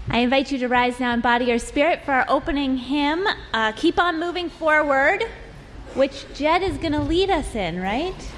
I invite you to rise now in body or spirit for our opening hymn, Keep On Moving Forward, which Jed is going to lead us in, right?